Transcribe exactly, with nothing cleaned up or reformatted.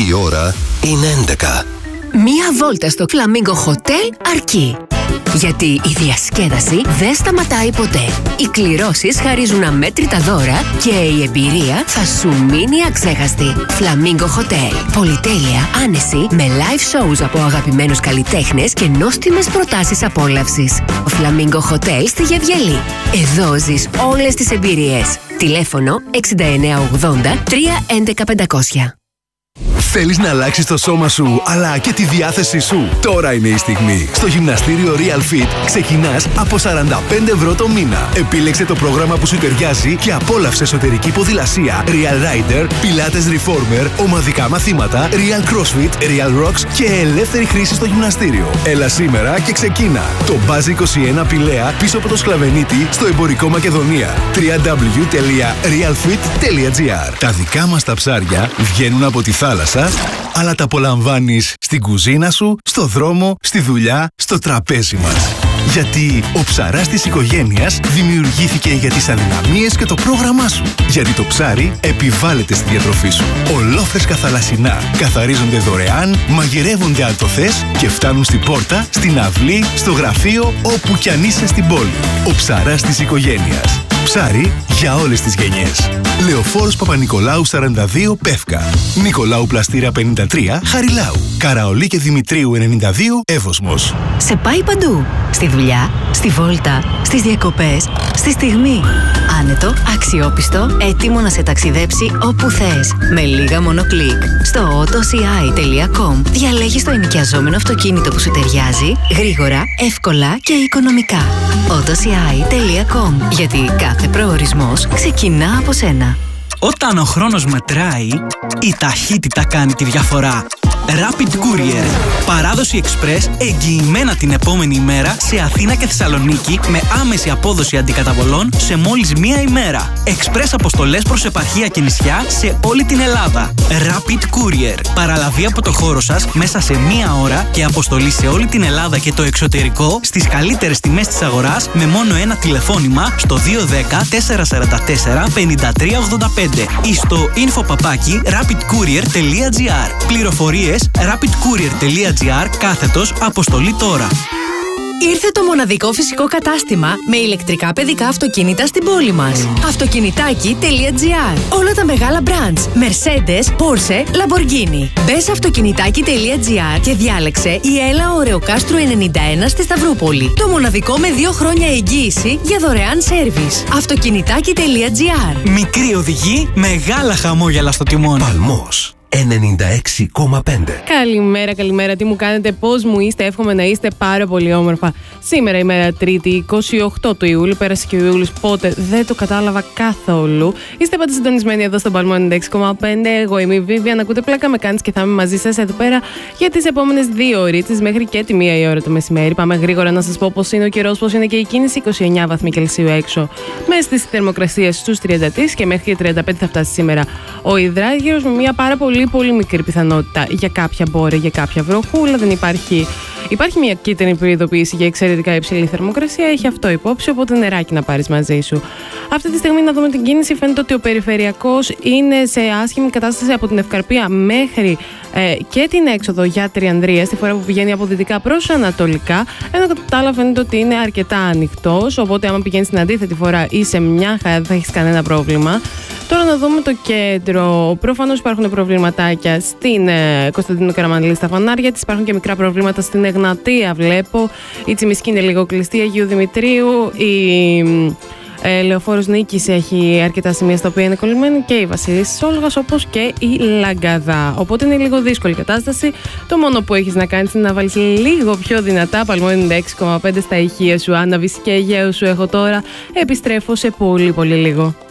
η ώρα είναι έντεκα. Μία βόλτα στο Flamingo Hotel αρκεί. Γιατί η διασκέδαση δεν σταματάει ποτέ. Οι κληρώσεις χαρίζουν αμέτρητα δώρα και η εμπειρία θα σου μείνει αξέχαστη. Flamingo Hotel. Πολυτέλεια, άνεση, με live shows από αγαπημένους καλλιτέχνες και νόστιμες προτάσεις απόλαυσης. Flamingo Hotel στη Γεβγελή. Εδώ ζεις όλες τις εμπειρίες. Τηλέφωνο εξήντα εννέα ογδόντα τρία έντεκα πεντακόσια. Θέλεις να αλλάξεις το σώμα σου, αλλά και τη διάθεσή σου? Τώρα είναι η στιγμή. Στο γυμναστήριο Real Fit ξεκινάς από σαράντα πέντε ευρώ το μήνα. Επίλεξε το πρόγραμμα που σου ταιριάζει και απόλαυσε εσωτερική ποδηλασία, Real Rider, Pilates Reformer, ομαδικά μαθήματα, Real CrossFit, Real Rocks και ελεύθερη χρήση στο γυμναστήριο. Έλα σήμερα και ξεκίνα. Το Buzz είκοσι ένα Πηλαία πίσω από το Σκλαβενίτη στο εμπορικό Μακεδονία. double-u double-u double-u τελεία realfit τελεία gr. Τα δικά μας τα ψάρια βγαίνουν από τη θάλασσα, αλλά τα απολαμβάνεις στην κουζίνα σου, στο δρόμο, στη δουλειά, στο τραπέζι μας. Γιατί ο ψαράς της οικογένειας δημιουργήθηκε για τις αδυναμίες και το πρόγραμμά σου. Γιατί το ψάρι επιβάλλεται στη διατροφή σου. Ολόφρεσκα θαλασσινά καθαρίζονται δωρεάν, μαγειρεύονται αν το θες και φτάνουν στην πόρτα, στην αυλή, στο γραφείο, όπου κι αν είσαι στην πόλη. Ο ψαράς της οικογένειας. Ψάρι για όλες τις γενιές. Λεωφόρος Παπα-Νικολάου σαράντα δύο Πεύκα. Νικολάου Πλαστήρα πενήντα τρία Χαριλάου. Καραολί και Δημητρίου ενενήντα δύο Εύωσμος. Σε πάει παντού. Στη δουλειά, στη βόλτα, στις διακοπές, στη στιγμή. Άνετο, αξιόπιστο, έτοιμο να σε ταξιδέψει όπου θες. Με λίγα μόνο κλικ. Στο autoci τελεία com διαλέγεις το ενοικιαζόμενο αυτοκίνητο που σου ταιριάζει, γρήγορα, εύκολα και οικονομικά. autoci τελεία com. Γιατί κάθε προορισμός ξεκινά από σένα. Όταν ο χρόνος μετράει, η ταχύτητα κάνει τη διαφορά. Rapid Courier. Παράδοση Express εγγυημένα την επόμενη ημέρα σε Αθήνα και Θεσσαλονίκη με άμεση απόδοση αντικαταβολών σε μόλις μία ημέρα. Express αποστολές προς επαρχία και νησιά σε όλη την Ελλάδα. Rapid Courier. Παραλαβή από το χώρο σας μέσα σε μία ώρα και αποστολή σε όλη την Ελλάδα και το εξωτερικό στις καλύτερες τιμές της αγοράς με μόνο ένα τηλεφώνημα στο δύο ένα μηδέν τέσσερα τέσσερα τέσσερα πέντε τρία ογδόντα πέντε ή στο info παπάκι rapidcourier τελεία gr. Πληροφορίες rapidcourier τελεία gr κάθετος αποστολή τώρα. Ήρθε το μοναδικό φυσικό κατάστημα με ηλεκτρικά παιδικά αυτοκίνητα στην πόλη μας. αυτοκινητάκι τελεία gr. Όλα τα μεγάλα brands. Mercedes, Porsche, Lamborghini. Μπες σε αυτοκινητάκι τελεία gr και διάλεξε η Έλα Ωρεοκάστρου ενενήντα ένα στη Σταυρούπολη. Το μοναδικό με δύο χρόνια εγγύηση για δωρεάν σέρβις. αυτοκινητάκι τελεία gr. Μικρή οδηγή, μεγάλα χαμόγελα στο τιμόνι. Παλμός ενενήντα έξι κόμμα πέντε. Καλημέρα, καλημέρα. Τι μου κάνετε, πώς μου είστε? Εύχομαι να είστε πάρα πολύ όμορφα. Σήμερα ημέρα Τρίτη, είκοσι οκτώ του Ιούλη. Πέρασε και ο Ιούλης, πότε δεν το κατάλαβα καθόλου. Είστε πάντα συντονισμένοι εδώ στον Παλμό ενενήντα έξι κόμμα πέντε. Εγώ είμαι η Βίβια. Να ακούτε πλάκα με κάνεις και θα είμαι μαζί σας εδώ πέρα για τις επόμενες δύο ώρες μέχρι και τη μία η ώρα το μεσημέρι. Πάμε γρήγορα να σας πω πώς είναι ο καιρός, πώς είναι και η κίνηση. είκοσι εννέα βαθμοί Κελσίου έξω, με στις θερμοκρασίες στους τριάντα τρία και μέχρι και τριάντα πέντε θα φτάσει σήμερα ο υδράγυρος, με μια πάρα πολύ πολύ μικρή πιθανότητα για κάποια μπόρια, για κάποια βροχούλα. Δεν υπάρχει. Υπάρχει μια κίτρινη προειδοποίηση για εξαιρετικά υψηλή θερμοκρασία. Έχει αυτό υπόψη, οπότε νεράκι να πάρεις μαζί σου. Αυτή τη στιγμή να δούμε την κίνηση. Φαίνεται ότι ο περιφερειακός είναι σε άσχημη κατάσταση από την Ευκαρπία μέχρι ε, και την έξοδο για Τριανδρία, στη φορά που πηγαίνει από δυτικά προς ανατολικά. Ενώ κατά τα άλλα φαίνεται ότι είναι αρκετά ανοιχτός. Οπότε, άμα πηγαίνεις την αντίθετη φορά, είσαι μια χαρά, δεν θα έχεις κανένα πρόβλημα. Τώρα να δούμε το κέντρο. Προφανώς υπάρχουν προβληματάκια στην ε, Κωνσταντίνου Καραμανλή στα φανάρια της. Υπάρχουν και μικρά προβλήματα στην Εγνατία, βλέπω. Η Τσιμισκή είναι λίγο κλειστή, Αγίου Δημητρίου. Η ε, Λεωφόρος Νίκης έχει αρκετά σημεία στα οποία είναι κολλημένη και η Βασιλής Σόλγας, όπως και η Λαγκαδά. Οπότε είναι λίγο δύσκολη κατάσταση. Το μόνο που έχεις να κάνεις είναι να βάλεις λίγο πιο δυνατά Παλμό ενενήντα έξι κόμμα πέντε στα ηχεία σου. Άναβης και Αιγαίου σου έχω τώρα. Επιστρέφω σε πολύ πολύ λίγο.